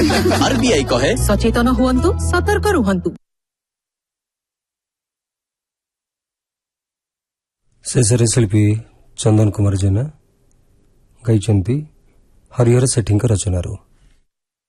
RBI कहे सचेतन हुअन्तु सतर्क रुहन्तु। शेषरे शिल्पी चंदन कुमार जेना गाइचंती हरिहर सेठी रचनारू।